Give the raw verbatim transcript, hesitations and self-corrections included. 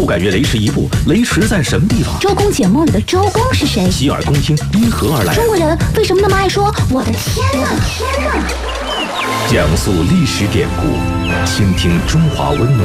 不敢越雷池一步，雷池在什么地方？ 周公解梦里的周公是谁？ 洗耳恭听，因何而来？ 中国人为什么那么爱说我的天哪，天哪？ 讲述历史典故，倾听中华温暖。